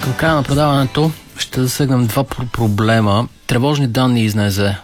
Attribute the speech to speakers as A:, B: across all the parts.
A: Към края на предаването ще засегнем два проблема. Тревожни данни изнесе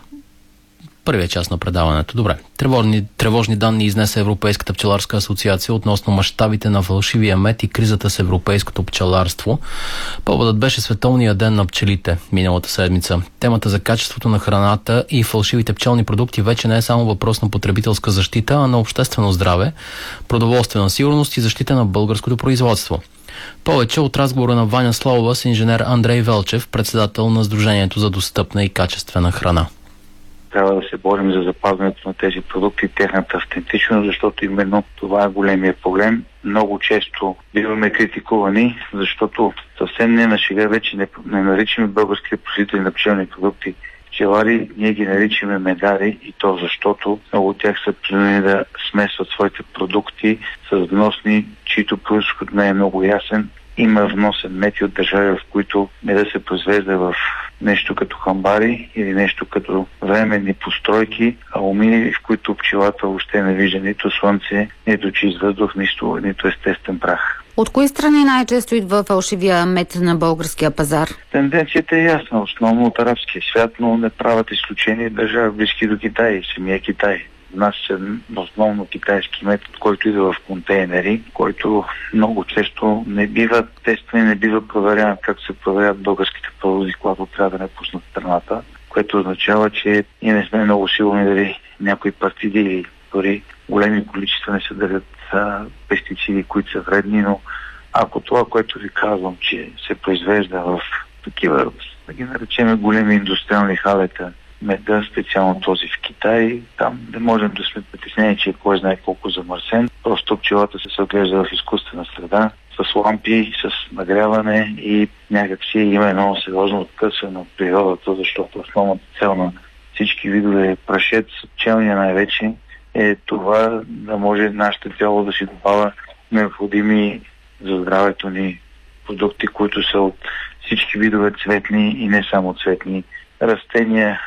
A: първия част на предаването. Добре. Тревожни данни изнесе Европейската пчеларска асоциация относно мащабите на фалшивия мед и кризата с европейското пчеларство. Поводът беше Световния ден на пчелите миналата седмица. Темата за качеството на храната и фалшивите пчелни продукти вече не е само въпрос на потребителска защита, а на обществено здраве, продоволствена сигурност и защита на българското производство. Повече от разговора на Ваня Славова с инженер Андрей Велчев, председател на Сдружението за достъпна и качествена храна.
B: Трябва да се борим за запазването на тези продукти, техната автентичност, защото именно това е големия проблем. Много често биваме критикувани, защото съвсем не на шега вече не наричаме българските производители на пчелни продукти пчелари, ние ги наричаме медари, и то защото много от тях са принудени да смесват своите продукти с вносни, чието произход не е много ясен. Има вносен мед от държави, в които меда се произвежда в нещо като хамбари или нещо като временни постройки, алуминиеви, в които пчелата въобще не вижда нито слънце, нито чист въздух, нито естествен прах.
C: От кои страни най-често идва фалшивия мед на българския пазар?
B: Тенденцията е ясна, основно от арабския свят, но не правят изключение държави близки до Китай, самия Китай. Нас е основно китайски мед, който идва в контейнери, който много често не бива тестван и не бива проверян, както се проверят българските продукти, когато трябва да не пуснат страната, което означава, че ние не сме много сигурни дали някои партиди или дори големи количества не съдържат пестициди, които са вредни, но ако това, което ви казвам, че се произвежда в такива, да ги наречем големи индустриални халета, меда, специално този в Китай, там не можем да сме притеснени, че кой знае колко замърсен. Просто пчелата се отглежда в изкуствена среда, с лампи, с нагряване и някакси има едно сериозно откъсване от природата, защото основната цел на всички видове прашец, пчелния най-вече, е това да може нашето тяло да си добавя необходими за здравето ни продукти, които са от всички видове цветни и не само цветни растения,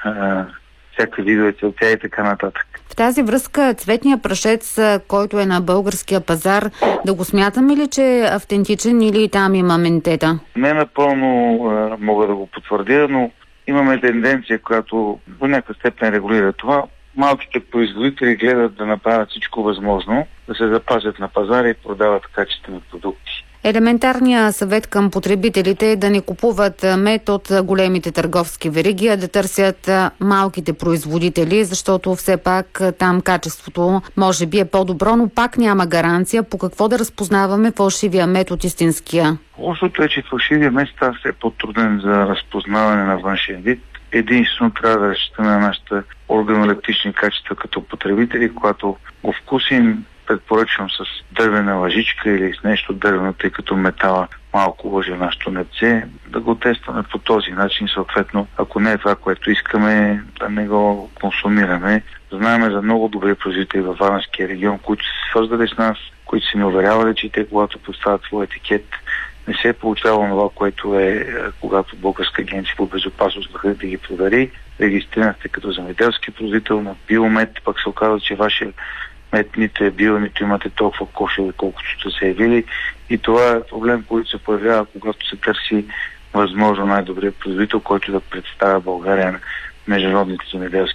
B: всяка видове целтя и така нататък.
C: В тази връзка цветния прашец, който е на българския пазар, да го смятаме ли, че е автентичен или там има ментета?
B: Не напълно мога да го потвърдя, но имаме тенденция, която до някаква степен регулира това. Малките производители гледат да направят всичко възможно, да се запазят на пазара и продават качествени продукти.
C: Елементарният съвет към потребителите е да не купуват мед от големите търговски вериги, а да търсят малките производители, защото все пак там качеството може би е по-добро, но пак няма гаранция по какво да разпознаваме фалшивия мед от истинския.
B: Лошото е, че фалшивия мед става все по-труден за разпознаване на външен вид. Единствено трябва да разчитаме на нашите органолептични качества като потребители, когато го вкусим, предпоръчвам с дървена лъжичка или с нещо дървено, тъй като метала малко лъже нашето непце, да го тестваме по този начин, съответно, ако не е това, което искаме, да не го консумираме. Знаеме за много добри производители във Варненския регион, които се свързвали с нас, които са ни уверявали, че те, когато поставят своя етикет, не се е получавало това, което е, когато Българска агенция по безопасност на храните ги провери, регистрирахте като земеделски производител на биомет, пък се оказва, че вашия мед нито е бил, нито имате толкова кошове, колкото сте се явили. И това е проблем, който се появява, когато се търси възможно най-добрият производител, който да представя България на международните земеделски